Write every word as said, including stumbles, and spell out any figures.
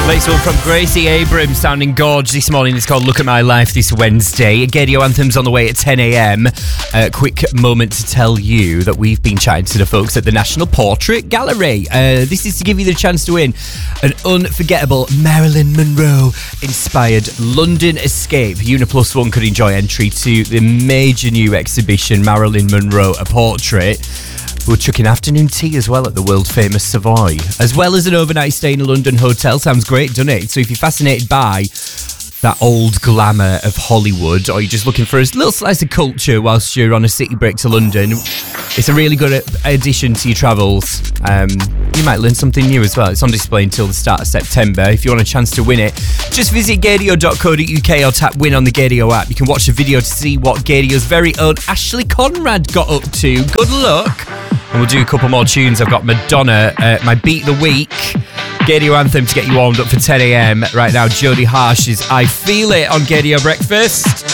Latest one from Gracie Abrams, sounding gorge this morning. It's called Look at My Life this Wednesday. Gadio Anthem's on the way at ten a.m. A quick moment to tell you that we've been chatting to the folks at the National Portrait Gallery. Uh, this is to give you the chance to win an unforgettable Marilyn Monroe-inspired London escape. Uniplus One could enjoy entry to the major new exhibition, Marilyn Monroe, A Portrait. We're chucking afternoon tea as well at the world-famous Savoy, as well as an overnight stay in a London hotel. Sounds great, doesn't it? So if you're fascinated by that old glamour of Hollywood, or you're just looking for a little slice of culture whilst you're on a city break to London, it's a really good addition to your travels. Um, you might learn something new as well. It's on display until the start of September. If you want a chance to win it, just visit gadio dot co dot uk or tap win on the Gadio app. You can watch the video to see what Gadio's very own Ashley Conrad got up to. Good luck. And we'll do a couple more tunes. I've got Madonna, uh, my beat of the week. Gadio Anthem to get you warmed up for ten a.m. Right now, Jodie Harsh's I Feel It on Gadio Breakfast.